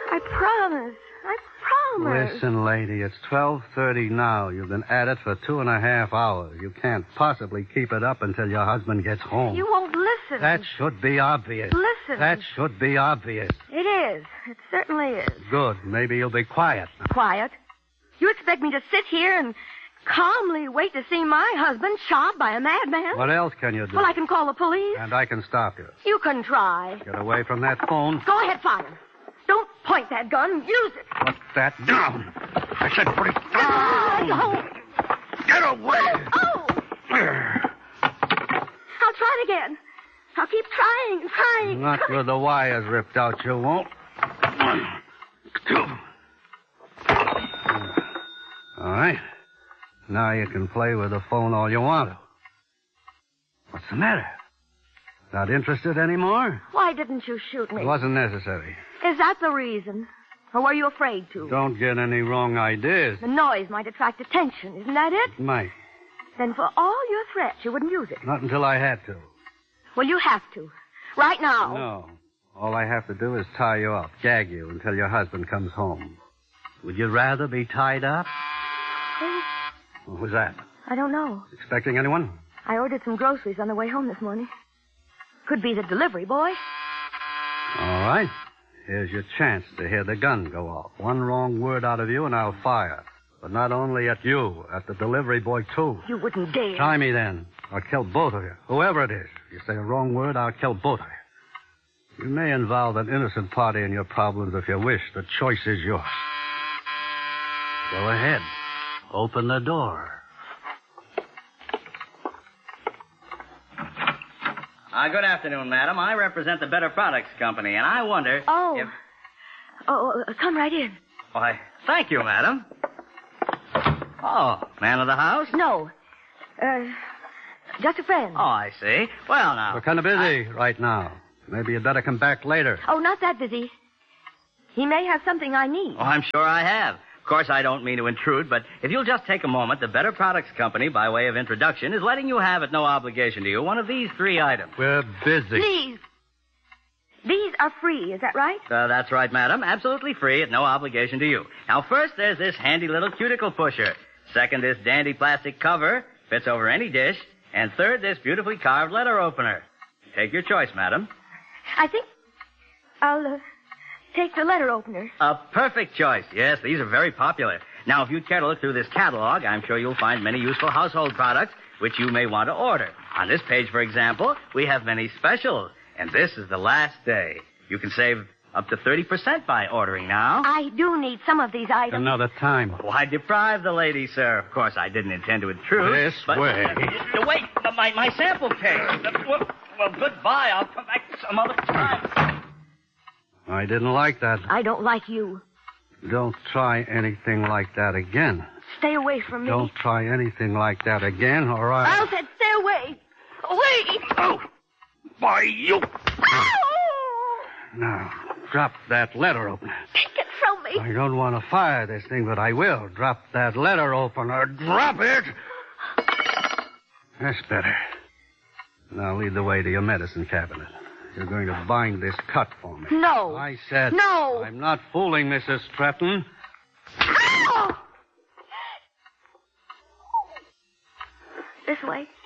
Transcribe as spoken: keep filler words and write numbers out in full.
I promise. I promise. Listen, lady, it's twelve thirty now. You've been at it for two and a half hours. You can't possibly keep it up until your husband gets home. You won't listen. That should be obvious. Listen. That should be obvious. It is. It certainly is. Good. Maybe you'll be quiet. Quiet? You expect me to sit here and calmly wait to see my husband shot by a madman? What else can you do? Well, I can call the police. And I can stop you. You can try. Get away from that phone. Go ahead, fire. Don't point that gun. Use it. Put that down. I said put it Oh, down. no. Get away. Oh. I'll try it again. I'll keep trying, trying. Not with the wires ripped out, you won't. One, two. All right. Now you can play with the phone all you want to. What's the matter? Not interested anymore? Why didn't you shoot me? It wasn't necessary. Is that the reason? Or were you afraid to? Don't get any wrong ideas. The noise might attract attention. Isn't that it? It might. Then for all your threats, you wouldn't use it. Not until I had to. Well, you have to. Right now. No. All I have to do is tie you up, gag you until your husband comes home. Would you rather be tied up? Well, What was that? I don't know. Expecting anyone? I ordered some groceries on the way home this morning. Could be the delivery boy. All right. Here's your chance to hear the gun go off. One wrong word out of you and I'll fire. But not only at you, at the delivery boy, too. You wouldn't dare. Try me then. I'll kill both of you. Whoever it is. If you say a wrong word, I'll kill both of you. You may involve an innocent party in your problems if you wish. The choice is yours. Go ahead. Open the door. Uh, good afternoon, madam. I represent the Better Products Company, and I wonder Oh. if... Oh, uh, come right in. Why, thank you, madam. Oh, man of the house? No. Uh, just a friend. Oh, I see. Well, now... We're kind of busy right now. Maybe you'd better come back later. Oh, not that busy. He may have something I need. Oh, I'm sure I have. Of course, I don't mean to intrude, but if you'll just take a moment, the Better Products Company, by way of introduction, is letting you have at no obligation to you one of these three items. We're busy. Please. These are free, is that right? Uh, that's right, madam. Absolutely free at no obligation to you. Now, first, there's this handy little cuticle pusher. Second, this dandy plastic cover. Fits over any dish. And third, this beautifully carved letter opener. Take your choice, madam. I think I'll uh, take the letter opener. A perfect choice. Yes, these are very popular. Now, if you'd care to look through this catalog, I'm sure you'll find many useful household products which you may want to order. On this page, for example, we have many specials. And this is the last day. You can save up to thirty percent by ordering now. I do need some of these items. Another time. Why deprive the lady, sir? Of course, I didn't intend to intrude. This but... way. Uh, wait, my, my sample case. Uh, well, well, goodbye. I'll come back some other time. I didn't like that. I don't like you. Don't try anything like that again. Stay away from me. Don't try anything like that again, or I... I'll said stay away. Away. Oh! By you! Ow! Now, drop that letter opener. Take it from me. I don't want to fire this thing, but I will. Drop that letter opener. Drop it! That's better. Now lead the way to your medicine cabinet. You're going to bind this cut for me. No. I said... No. I'm not fooling, Missus Stratton. Ow! This way.